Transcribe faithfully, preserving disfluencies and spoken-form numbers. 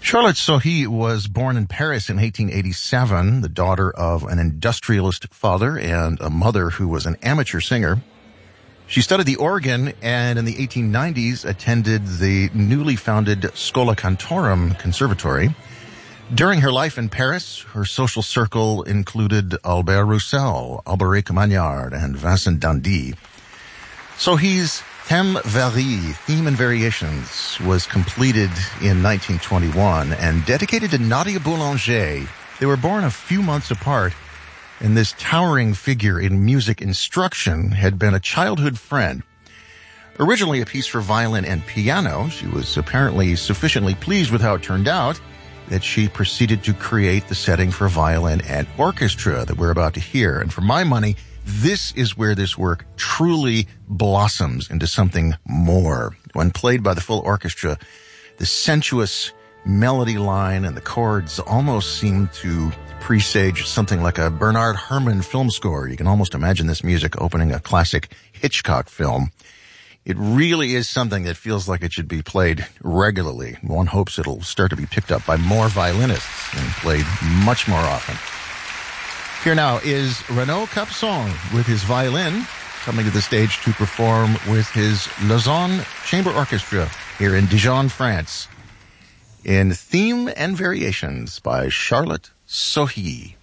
Charlotte Sohi was born in Paris in eighteen eighty-seven, the daughter of an industrialist father and a mother who was an amateur singer. She studied the organ and in the eighteen nineties attended the newly founded Schola Cantorum Conservatory. During her life in Paris, her social circle included Albert Roussel, Alberic Magnard, and Vincent Dandy. Sohi's Thème Varie, Theme and Variations, was completed in nineteen twenty-one and dedicated to Nadia Boulanger. They were born a few months apart, and this towering figure in music instruction had been a childhood friend. Originally a piece for violin and piano, she was apparently sufficiently pleased with how it turned out that she proceeded to create the setting for violin and orchestra that we're about to hear. And for my money, this is where this work truly blossoms into something more. When played by the full orchestra, the sensuous melody line and the chords almost seem to presage something like a Bernard Herrmann film score. You can almost imagine this music opening a classic Hitchcock film. It really is something that feels like it should be played regularly. One hopes it'll start to be picked up by more violinists and played much more often. Here now is Renaud Capuçon with his violin coming to the stage to perform with his Lausanne Chamber Orchestra here in Dijon, France, in Theme and Variations by Charlotte Sohi.